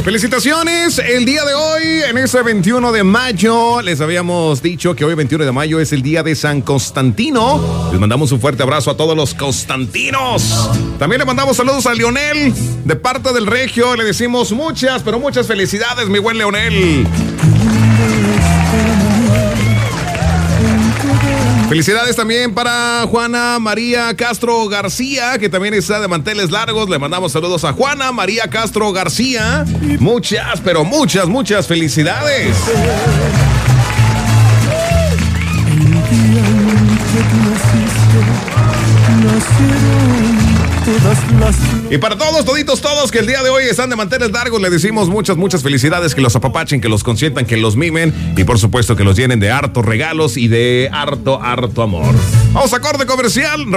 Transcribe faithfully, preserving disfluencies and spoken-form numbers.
Felicitaciones el día de hoy, en este veintiuno de mayo. Les habíamos dicho que hoy veintiuno de mayo es el día de San Constantino. Les mandamos un fuerte abrazo a todos los constantinos. También le mandamos saludos a Leonel, de parte del Regio. Le decimos muchas, pero muchas felicidades, mi buen Leonel. Felicidades también para Juana María Castro García, que también está de manteles largos. Le mandamos saludos a Juana María Castro García. Muchas, pero muchas, muchas felicidades. Y para todos, toditos, todos que el día de hoy están de manteles largos, le decimos muchas, muchas felicidades, que los apapachen, que los consientan, que los mimen y por supuesto que los llenen de hartos regalos y de harto, harto amor. Vamos a corte comercial.